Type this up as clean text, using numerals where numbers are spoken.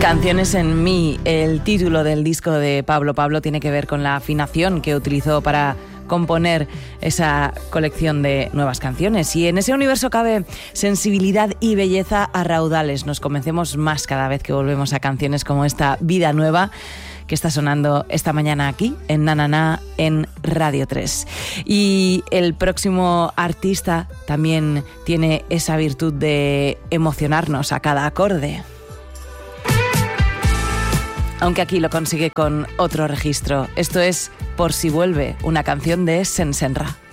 Canciones en mí, el título del disco de Pablo. Pablo tiene que ver con la afinación que utilizó para componer esa colección de nuevas canciones. Y en ese universo cabe sensibilidad y belleza a raudales. Nos convencemos más cada vez que volvemos a canciones como esta Vida Nueva, que está sonando esta mañana aquí, en Na Na Na, en Radio 3. Y el próximo artista también tiene esa virtud de emocionarnos a cada acorde. Aunque aquí lo consigue con otro registro. Esto es Por si vuelve, una canción de Sensenra.